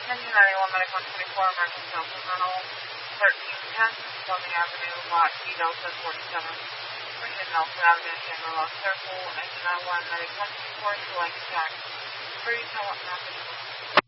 Engine 91, Medic 124, American Delta Rental, 1310, Stoney Avenue, Lot E Delta 47, Richard Nelson Avenue, Shangri-La Circle, Engine 91, Medic 124, select tax. Please tell what message.